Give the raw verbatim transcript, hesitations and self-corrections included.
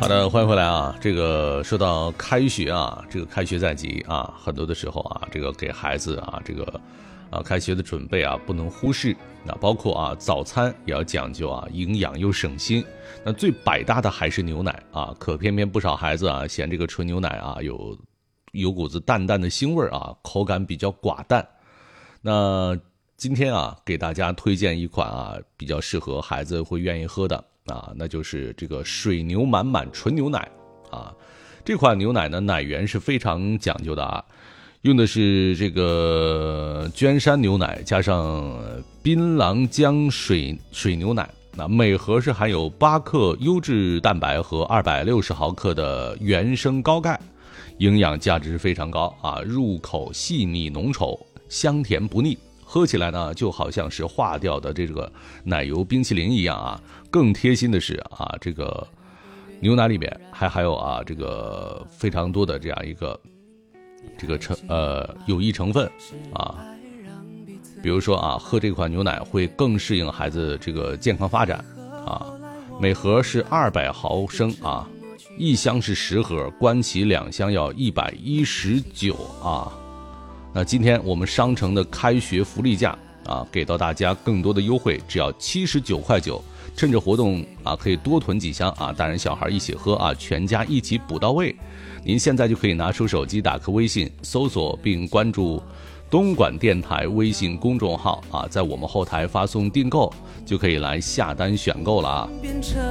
的，欢迎回来啊！这个说到开学啊，这个开学在即啊，很多的时候啊，这个给孩子啊，这个啊开学的准备啊，不能忽视。那包括啊早餐也要讲究啊，营养又省心。那最百搭的还是牛奶啊，可偏偏不少孩子啊嫌这个纯牛奶啊有有股子淡淡的腥味啊，口感比较寡淡。那今天啊，给大家推荐一款啊比较适合孩子会愿意喝的啊，那就是这个水牛满满纯牛奶啊。这款牛奶呢，奶源是非常讲究的啊，用的是这个娟山牛奶加上槟榔浆水水牛奶。那每盒是含有八克优质蛋白和二百六十毫克的原生高钙，营养价值非常高啊，入口细腻浓稠，香甜不腻。喝起来呢，就好像是化掉的这个奶油冰淇淋一样啊。更贴心的是啊，这个牛奶里面还含有啊这个非常多的这样一个这个成呃有益成分啊。比如说啊，喝这款牛奶会更适应孩子这个健康发展啊。每盒是二百毫升啊，一箱是十盒，关起两箱要一百一十九啊。那今天我们商城的开学福利价啊，给到大家更多的优惠，只要七十九块九，趁着活动啊，可以多囤几箱啊，大人小孩一起喝啊，全家一起补到位。您现在就可以拿出手机，打开微信，搜索并关注东莞电台微信公众号啊，在我们后台发送订购，就可以来下单选购了啊。